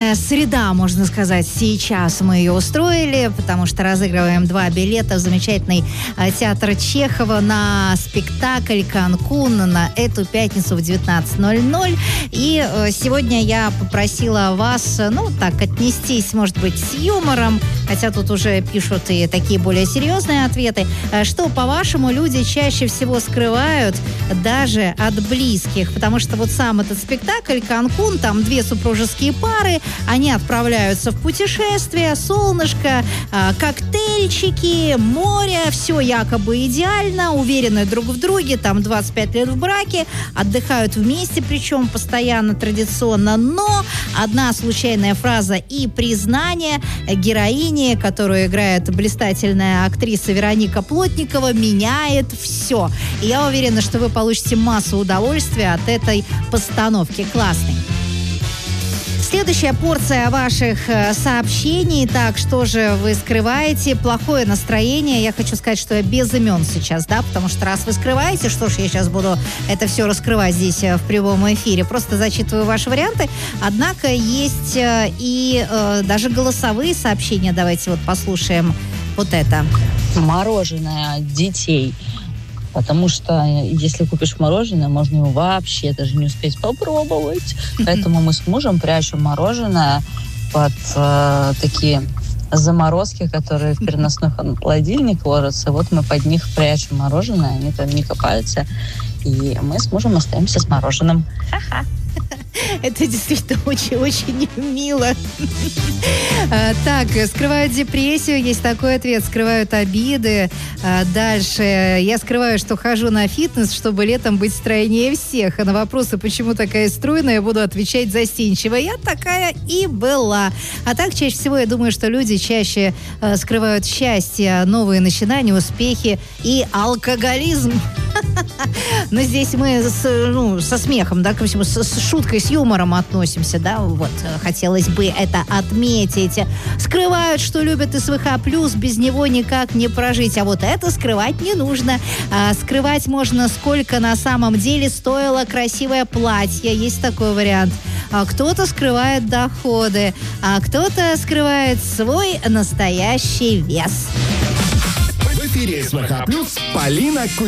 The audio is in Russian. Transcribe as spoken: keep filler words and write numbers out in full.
Прекрасная среда, можно сказать, сейчас мы ее устроили, потому что разыгрываем два билета в замечательный э, театр Чехова на спектакль «Канкун» на эту пятницу в девятнадцать ноль ноль. И э, сегодня я попросила вас, ну, так, отнестись, может быть, с юмором, хотя тут уже пишут и такие более серьезные ответы. Э, что, по-вашему, люди чаще всего скрывают даже от близких? Потому что вот сам этот спектакль «Канкун», там две супружеские пары, они отправляются в путешествие, солнышко, э, коктейльчики, море, все якобы идеально, уверены друг в друге, там двадцать пять лет в браке, отдыхают вместе, причем постоянно, традиционно, но одна случайная фраза и признание героини, которую играет блистательная актриса Вероника Плотникова, меняет все. И я уверена, что вы получите массу удовольствия от этой постановки. Классной. Следующая порция ваших э, сообщений. Так, что же вы скрываете? Плохое настроение. Я хочу сказать, что я без имен сейчас, да, потому что раз вы скрываете, что ж я сейчас буду это все раскрывать здесь э, в прямом эфире. Просто зачитываю ваши варианты. Однако есть э, и э, даже голосовые сообщения. Давайте вот послушаем вот это. Мороженое детей. Потому что если купишь мороженое, можно его вообще даже не успеть попробовать. Поэтому мы с мужем прячем мороженое под э, такие заморозки, которые в переносной холодильник ложатся. Вот мы под них прячем мороженое, они там не копаются. И мы с мужем остаемся с мороженым. Ха-ха. Это действительно очень-очень мило. Так, скрывают депрессию, есть такой ответ, скрывают обиды. Дальше, я скрываю, что хожу на фитнес, чтобы летом быть стройнее всех. А на вопросы, почему такая стройная, я буду отвечать застенчиво. Я такая и была. А так, чаще всего, я думаю, что люди чаще скрывают счастье, новые начинания, успехи и алкоголизм. Но здесь мы с, ну, со смехом, да, ко всему, с, с шуткой, с юмором относимся, да, вот, хотелось бы это отметить. Скрывают, что любят СВХ+, без него никак не прожить, а вот это скрывать не нужно. А, скрывать можно, сколько на самом деле стоило красивое платье, есть такой вариант. А кто-то скрывает доходы, а кто-то скрывает свой настоящий вес. В эфире СВХ+, Полина Кузьмина.